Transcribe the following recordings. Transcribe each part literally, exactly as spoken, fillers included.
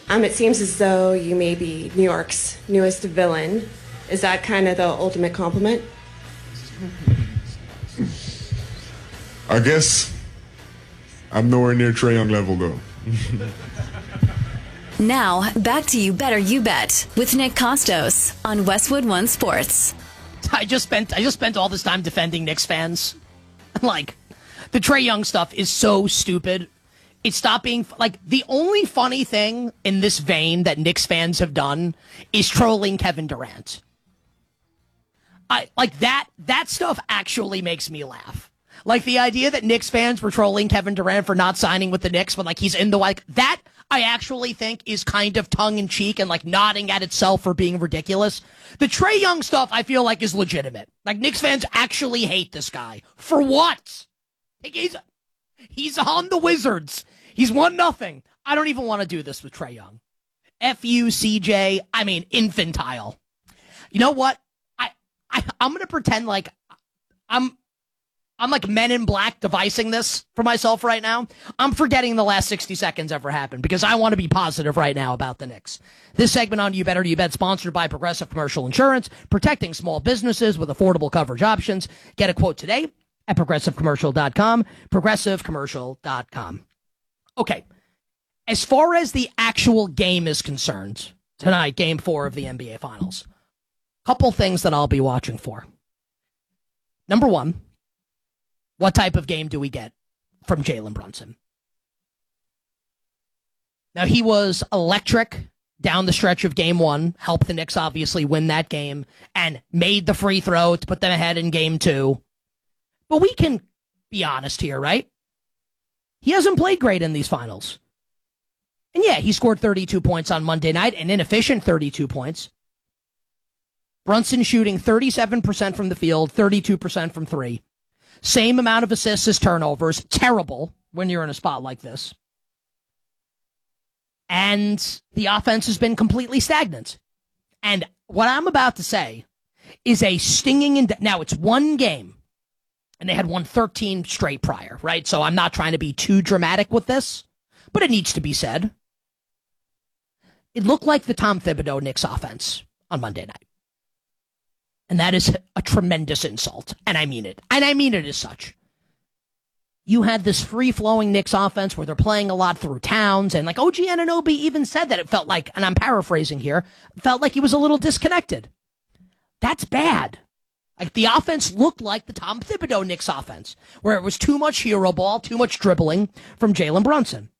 Um, it seems as though you may be New York's newest villain. Is that kind of the ultimate compliment? I guess I'm nowhere near Trae Young level, though. Now, back to You Better You Bet with Nick Costos on Westwood One Sports. I just spent I just spent all this time defending Knicks fans. Like, the Trae Young stuff is so stupid. It stopped being, like, the only funny thing in this vein that Knicks fans have done is trolling Kevin Durant. I like that that stuff actually makes me laugh. Like, the idea that Knicks fans were trolling Kevin Durant for not signing with the Knicks when, like, he's in the, like, that I actually think is kind of tongue-in-cheek and, like, nodding at itself for being ridiculous. The Trae Young stuff, I feel like, is legitimate. Like, Knicks fans actually hate this guy. For what? Like, he's, he's on the Wizards. He's won nothing. I don't even want to do this with Trae Young. F U, C J, I mean, infantile. You know what? I, I, I'm going to pretend like I'm... I'm like Men in Black devising this for myself right now. I'm forgetting the last sixty seconds ever happened because I want to be positive right now about the Knicks. This segment on You Better You Bet sponsored by Progressive Commercial Insurance, protecting small businesses with affordable coverage options. Get a quote today at progressive commercial dot com, progressive commercial dot com. Okay, as far as the actual game is concerned, tonight, game four of the N B A Finals, couple things that I'll be watching for. Number one, what type of game do we get from Jalen Brunson? Now, he was electric down the stretch of game one, helped the Knicks obviously win that game, and made the free throw to put them ahead in game two. But we can be honest here, right? He hasn't played great in these finals. And yeah, he scored thirty-two points on Monday night, an inefficient thirty-two points. Brunson shooting thirty-seven percent from the field, thirty-two percent from three. Same amount of assists as turnovers. Terrible when you're in a spot like this. And the offense has been completely stagnant. And what I'm about to say is a stinging... Ind- now, it's one game, and they had won thirteen straight prior, right? So I'm not trying to be too dramatic with this, but it needs to be said. It looked like the Tom Thibodeau Knicks offense on Monday night. And that is a tremendous insult. And I mean it. And I mean it as such. You had this free-flowing Knicks offense where they're playing a lot through Towns. And like O G Anunoby even said that it felt like, and I'm paraphrasing here, felt like he was a little disconnected. That's bad. Like the offense looked like the Tom Thibodeau Knicks offense, where it was too much hero ball, too much dribbling from Jalen Brunson.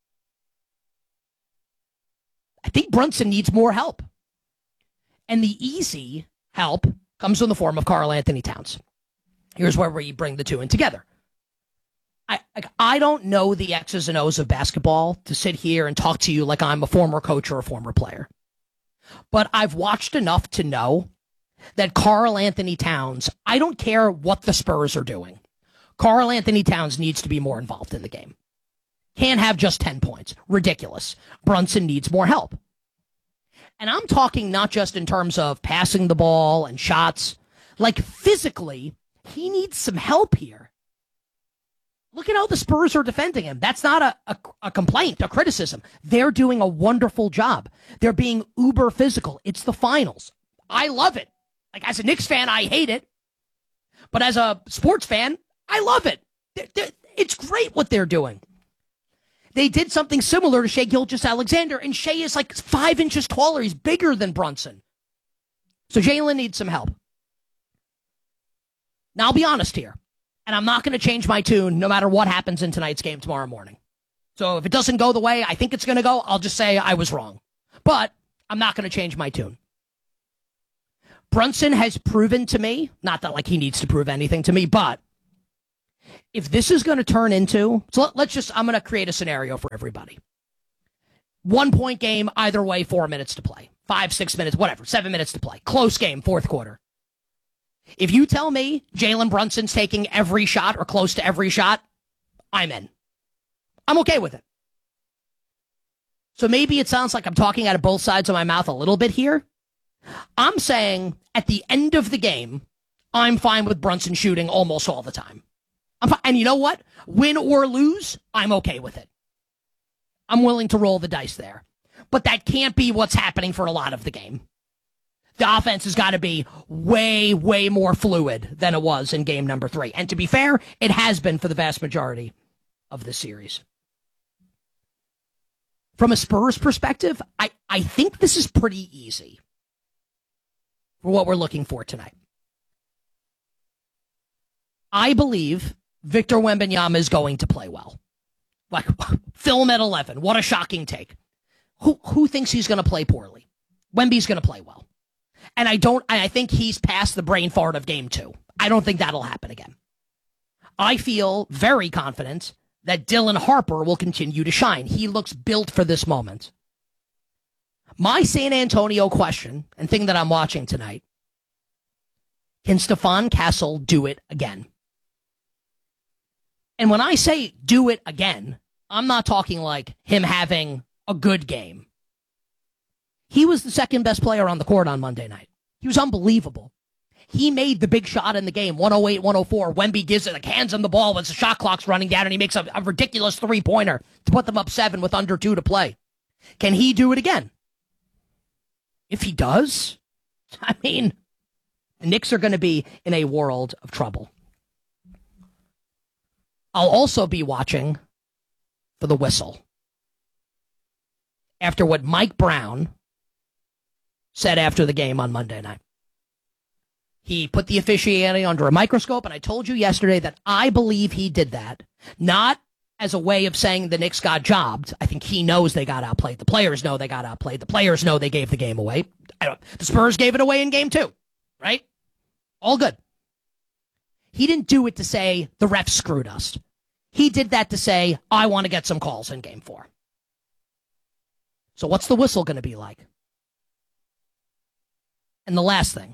I think Brunson needs more help. And the easy help comes in the form of Karl Anthony Towns. Here's where we bring the two in together. I, I I don't know the X's and O's of basketball to sit here and talk to you like I'm a former coach or a former player. But I've watched enough to know that Karl Anthony Towns, I don't care what the Spurs are doing. Karl Anthony Towns needs to be more involved in the game. Can't have just ten points. Ridiculous. Brunson needs more help. And I'm talking not just in terms of passing the ball and shots. Like, physically, he needs some help here. Look at how the Spurs are defending him. That's not a, a, a complaint, a criticism. They're doing a wonderful job. They're being uber physical. It's the finals. I love it. Like, as a Knicks fan, I hate it. But as a sports fan, I love it. They're, they're, it's great what they're doing. They did something similar to Shai Gilgeous-Alexander, and Shai is like five inches taller. He's bigger than Brunson. So Jalen needs some help. Now, I'll be honest here, and I'm not going to change my tune no matter what happens in tonight's game tomorrow morning. So if it doesn't go the way I think it's going to go, I'll just say I was wrong. But I'm not going to change my tune. Brunson has proven to me, not that like he needs to prove anything to me, but if this is going to turn into, so let, let's just, I'm going to create a scenario for everybody. One point game, either way, four minutes to play. Five, six minutes, whatever, seven minutes to play. Close game, fourth quarter. If you tell me Jalen Brunson's taking every shot or close to every shot, I'm in. I'm okay with it. So maybe it sounds like I'm talking out of both sides of my mouth a little bit here. I'm saying at the end of the game, I'm fine with Brunson shooting almost all the time. I'm fi- and you know what? Win or lose, I'm okay with it. I'm willing to roll the dice there. But that can't be what's happening for a lot of the game. The offense has got to be way, way more fluid than it was in game number three. And to be fair, it has been for the vast majority of the series. From a Spurs perspective, I, I think this is pretty easy for what we're looking for tonight. I believe Victor Wembanyama is going to play well. Like, film at eleven. What a shocking take. Who who thinks he's going to play poorly? Wemby's going to play well. And I don't, I think he's past the brain fart of game two. I don't think that'll happen again. I feel very confident that Dylan Harper will continue to shine. He looks built for this moment. My San Antonio question, and thing that I'm watching tonight, can Stephon Castle do it again? And when I say do it again, I'm not talking like him having a good game. He was the second best player on the court on Monday night. He was unbelievable. He made the big shot in the game, one oh eight one oh four. Wemby gives it, like, hands him the ball as the shot clock's running down, and he makes a, a ridiculous three-pointer to put them up seven with under two to play. Can he do it again? If he does, I mean, the Knicks are going to be in a world of trouble. I'll also be watching for the whistle. After what Mike Brown said after the game on Monday night. He put the officiating under a microscope, and I told you yesterday that I believe he did that, not as a way of saying the Knicks got jobbed. I think he knows they got outplayed. The players know they got outplayed. The players know they gave the game away. I don't, the Spurs gave it away in game two, right? All good. He didn't do it to say the refs screwed us. He did that to say, I want to get some calls in game four. So what's the whistle going to be like? And the last thing.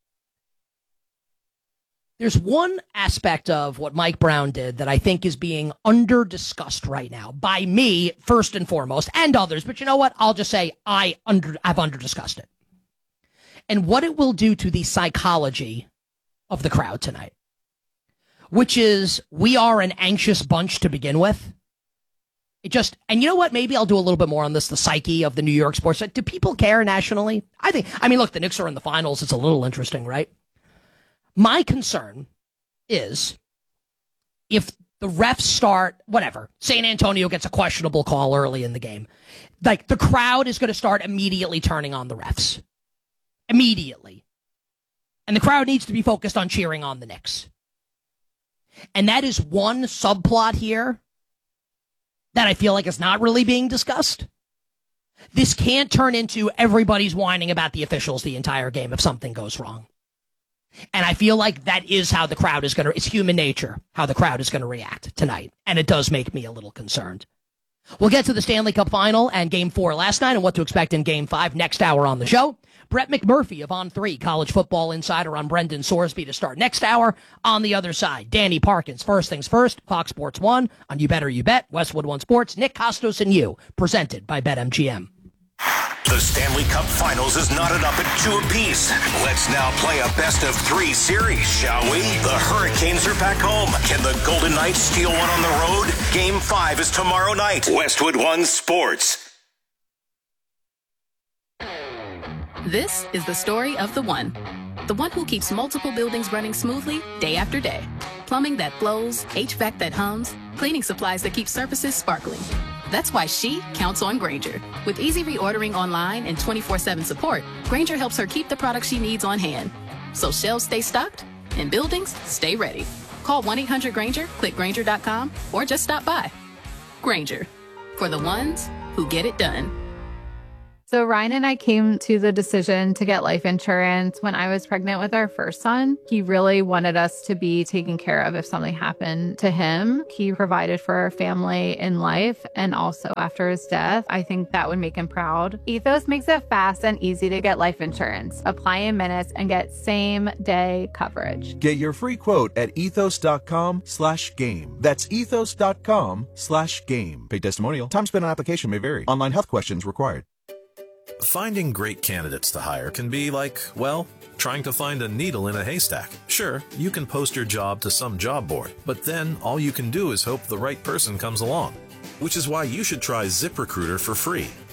There's one aspect of what Mike Brown did that I think is being under-discussed right now by me, first and foremost, and others. But you know what? I'll just say I under, I've under-discussed it. And what it will do to the psychology of the crowd tonight, which is we are an anxious bunch to begin with. It just, and you know what? Maybe I'll do a little bit more on this, the psyche of the New York sports. Do people care nationally? I think, I mean, look, the Knicks are in the finals. It's a little interesting, right? My concern is if the refs start, whatever, San Antonio gets a questionable call early in the game, like the crowd is going to start immediately turning on the refs. Immediately. And the crowd needs to be focused on cheering on the Knicks. And that is one subplot here that I feel like is not really being discussed. This can't turn into everybody's whining about the officials the entire game if something goes wrong. And I feel like that is how the crowd is going to, it's human nature, how the crowd is going to react tonight. And it does make me a little concerned. We'll get to the Stanley Cup final and game four last night and what to expect in game five next hour on the show. Brett McMurphy of On three, college football insider on Brendan Sorsby to start next hour. On the other side, Danny Parkins, First Things First, Fox Sports one on You Better You Bet, Westwood One Sports, Nick Costos and you, presented by BetMGM. The Stanley Cup Finals is knotted up at two apiece. Let's now play a best of three series, shall we? The Hurricanes are back home. Can the Golden Knights steal one on the road? Game five is tomorrow night. Westwood One Sports. This is the story of the one. The one who keeps multiple buildings running smoothly day after day. Plumbing that flows, H V A C that hums, cleaning supplies that keep surfaces sparkling. That's why she counts on Grainger. With easy reordering online and twenty-four seven support, Grainger helps her keep the products she needs on hand. So shelves stay stocked and buildings stay ready. Call one eight hundred Grainger, click Grainger dot com, or just stop by. Grainger, for the ones who get it done. So Ryan and I came to the decision to get life insurance when I was pregnant with our first son. He really wanted us to be taken care of if something happened to him. He provided for our family in life and also after his death. I think that would make him proud. Ethos makes it fast and easy to get life insurance. Apply in minutes and get same day coverage. Get your free quote at ethos.com slash game. That's ethos.com slash game. Paid testimonial. Time spent on application may vary. Online health questions required. Finding great candidates to hire can be like, well, trying to find a needle in a haystack. Sure, you can post your job to some job board, but then all you can do is hope the right person comes along. Which is why you should try ZipRecruiter for free.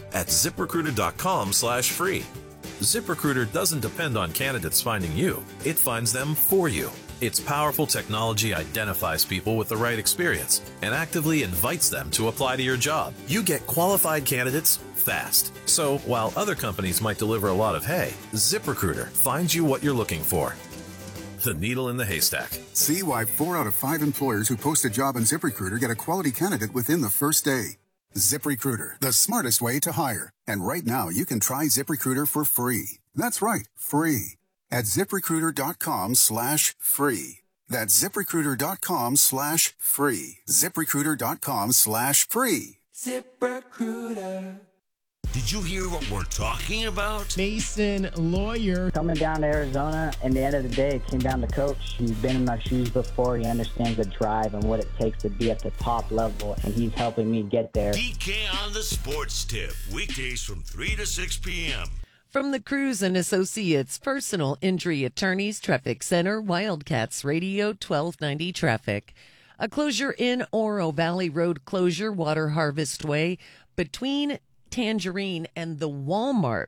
at ZipRecruiter.com slash free. ZipRecruiter doesn't depend on candidates finding you. It finds them for you. Its powerful technology identifies people with the right experience and actively invites them to apply to your job. You get qualified candidates fast. So while other companies might deliver a lot of hay, ZipRecruiter finds you what you're looking for. The needle in the haystack. See why four out of five employers who post a job on ZipRecruiter get a quality candidate within the first day. ZipRecruiter, the smartest way to hire. And right now, you can try ZipRecruiter for free. That's right, free. At ZipRecruiter.com slash free. That's ZipRecruiter.com slash free. ZipRecruiter.com slash free. ZipRecruiter. Did you hear what we're talking about? Mason Lawyer. Coming down to Arizona, and the end of the day, it came down to coach. He's been in my shoes before. He understands the drive and what it takes to be at the top level, and he's helping me get there. D K on the Sports Tip, weekdays from three to six p.m. From the Cruz and Associates Personal Injury Attorneys Traffic Center, Wildcats Radio twelve ninety Traffic. A closure in Oro Valley Road closure, Water Harvest Way, between Tangerine and the Walmart,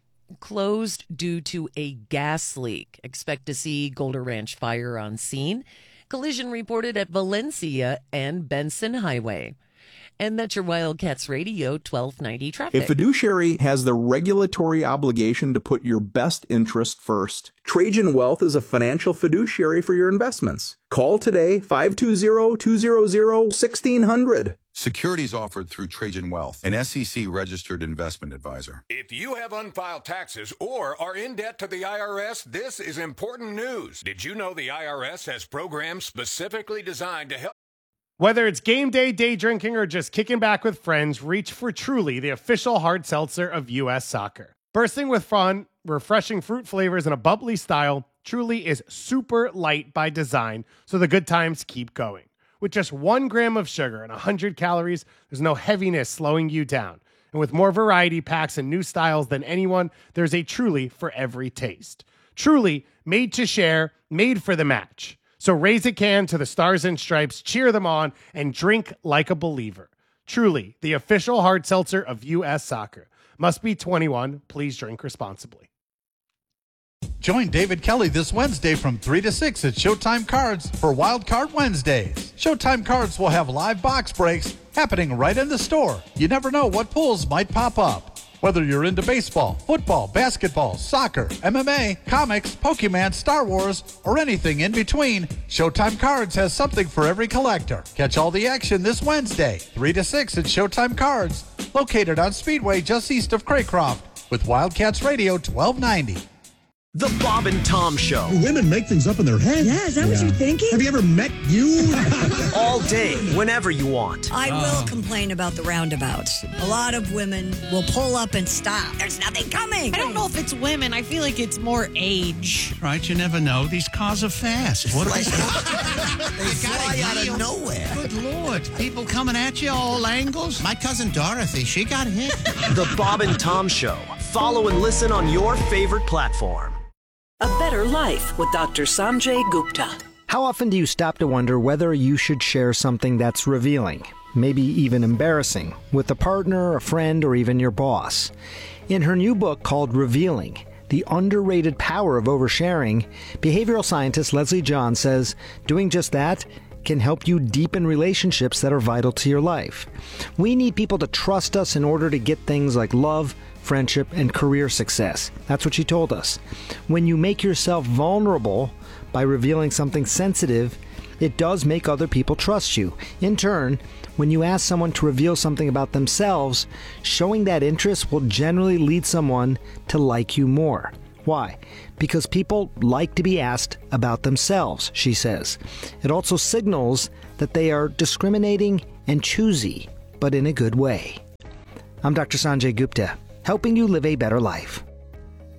closed due to a gas leak. Expect to see Golder Ranch Fire on scene. Collision reported at Valencia and Benson Highway. And that's your Wildcats Radio twelve ninety Traffic. A fiduciary has the regulatory obligation to put your best interest first. Trajan Wealth is a financial fiduciary for your investments. Call today, five two zero, two zero zero, one six zero zero. Securities offered through Trajan Wealth, an S E C-registered investment advisor. If you have unfiled taxes or are in debt to the I R S, this is important news. Did you know the I R S has programs specifically designed to help? Whether it's game day, day drinking, or just kicking back with friends, reach for Truly, the official hard seltzer of U S Soccer. Bursting with fun, refreshing fruit flavors, and a bubbly style, Truly is super light by design, so the good times keep going. With just one gram of sugar and one hundred calories, there's no heaviness slowing you down. And with more variety packs and new styles than anyone, there's a Truly for every taste. Truly, made to share, made for the match. So raise a can to the Stars and Stripes, cheer them on, and drink like a believer. Truly, the official hard seltzer of U S Soccer. Must be twenty-one. Please drink responsibly. Join David Kelly this Wednesday from three to six at Showtime Cards for Wild Card Wednesdays. Showtime Cards will have live box breaks happening right in the store. You never know what pulls might pop up. Whether you're into baseball, football, basketball, soccer, M M A, comics, Pokemon, Star Wars, or anything in between, Showtime Cards has something for every collector. Catch all the action this Wednesday, three to six at Showtime Cards, located on Speedway just east of Craycroft, with Wildcats Radio twelve ninety. The Bob and Tom Show. Women make things up in their head. Yeah, is that yeah. what you're thinking? Have you ever met you? All day, whenever you want. I uh. will complain about the roundabouts. A lot of women will pull up and stop. There's nothing coming. I don't know if it's women. I feel like it's more age. Right, you never know. These cars are fast. What are they? They fly out of nowhere. Good Lord. People coming at you all angles. My cousin Dorothy, she got hit. The Bob and Tom Show. Follow and listen on your favorite platform. A Better Life with Doctor Sanjay Gupta. How often do you stop to wonder whether you should share something that's revealing, maybe even embarrassing, with a partner, a friend, or even your boss? In her new book called Revealing, The Underrated Power of Oversharing, behavioral scientist Leslie John says doing just that can help you deepen relationships that are vital to your life. We need people to trust us in order to get things like love, friendship, and career success. That's what she told us. When you make yourself vulnerable by revealing something sensitive, it does make other people trust you. In turn, when you ask someone to reveal something about themselves, showing that interest will generally lead someone to like you more. Why? Because people like to be asked about themselves, she says. It also signals that they are discriminating and choosy, but in a good way. I'm Doctor Sanjay Gupta, helping you live a better life.